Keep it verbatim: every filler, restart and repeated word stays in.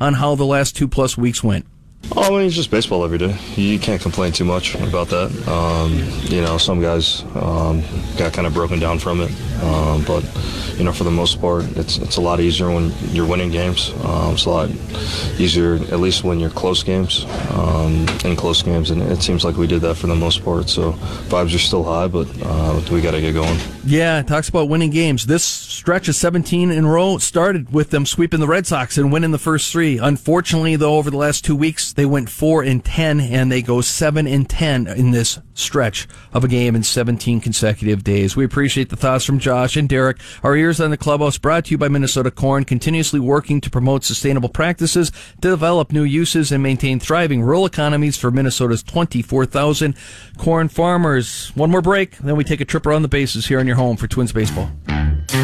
on how the last two plus weeks went? Oh, I mean, it's just baseball every day. You can't complain too much about that. Um, you know, some guys um, got kind of broken down from it. Um, but, you know, for the most part, it's it's a lot easier when you're winning games. Um, it's a lot easier, at least when you're close games, um, in close games. And it seems like we did that for the most part. So vibes are still high, but uh, we got to get going. Yeah, it talks about winning games. This stretch of seventeen in a row started with them sweeping the Red Sox and winning the first three. Unfortunately, though, over the last two weeks, they went four and ten, and they go seven and ten in this stretch of a game in seventeen consecutive days. We appreciate the thoughts from Josh and Derek. Our Ears on the Clubhouse brought to you by Minnesota Corn, continuously working to promote sustainable practices, to develop new uses, and maintain thriving rural economies for Minnesota's twenty-four thousand corn farmers. One more break, then we take a trip around the bases here on your home for Twins Baseball.